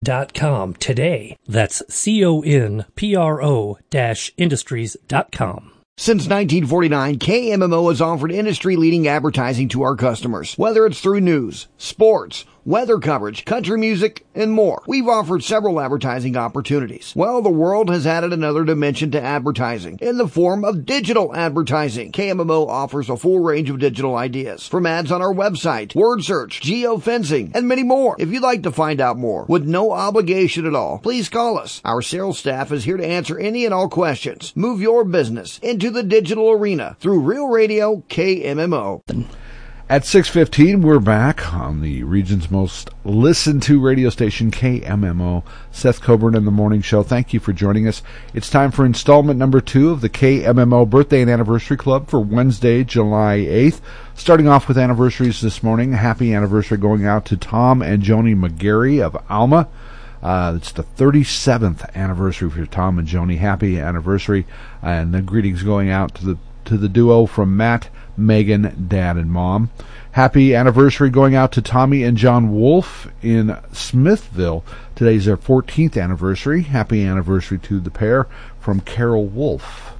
ConPro-Industries.com today. That's ConPro-Industries.com. Since 1949, KMMO has offered industry-leading advertising to our customers, whether it's through news, sports, weather coverage, country music, and more. We've offered several advertising opportunities. Well, the world has added another dimension to advertising in the form of digital advertising. KMMO offers a full range of digital ideas, from ads on our website, word search, geofencing, and many more. If you'd like to find out more with no obligation at all, please call us. Our sales staff is here to answer any and all questions. Move your business into the digital arena through Real Radio KMMO. At 6:15, we're back on the region's most listened to radio station, KMMO. Seth Coburn in the Morning Show. Thank you for joining us. It's time for installment number 2 of the KMMO Birthday and Anniversary Club for Wednesday, July 8th. Starting off with anniversaries this morning. Happy anniversary going out to Tom and Joni McGarry of Alma. It's the 37th anniversary for Tom and Joni. Happy anniversary. And the greetings going out to the duo from Matt, Megan, Dad, and Mom. Happy anniversary going out to Tommy and John Wolf in Smithville. Today's their 14th anniversary. Happy anniversary to the pair from Carol Wolf.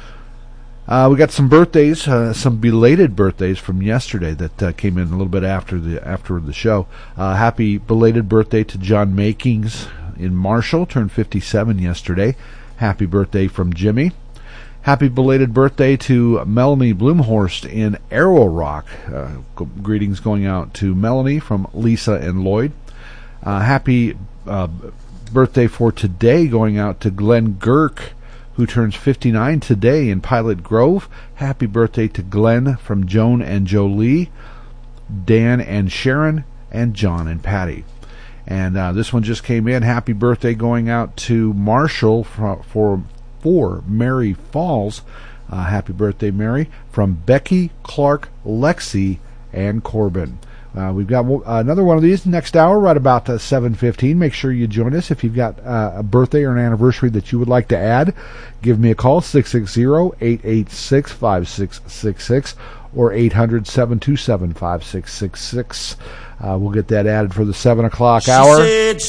We got some birthdays, some belated birthdays from yesterday that came in a little bit after the show. Happy belated birthday to John Makings in Marshall, turned 57 yesterday. Happy birthday from Jimmy. Happy belated birthday to Melanie Bloomhorst in Arrow Rock. Greetings going out to Melanie from Lisa and Lloyd. Happy birthday for today going out to Glenn Girk, who turns 59 today in Pilot Grove. Happy birthday to Glenn from Joan and Jolie, Dan and Sharon, and John and Patty. And this one just came in. Happy birthday going out to Marshall for Mary Falls. Happy birthday, Mary, from Becky, Clark, Lexi, and Corbin. We've got another one of these next hour, right about 7:15. Make sure you join us. If you've got a birthday or an anniversary that you would like to add, give me a call, 660-886-5666 or 800-727-5666. We'll get that added for the 7 o'clock hour.